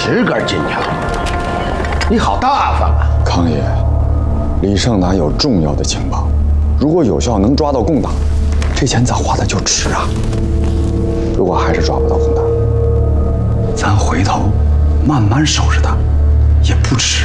10根金条，你好大方啊！ 康爷，李胜男有重要的情报，如果有效能抓到共党，这钱咱花的就值啊。如果还是抓不到共党，咱回头慢慢收拾他，也不迟啊。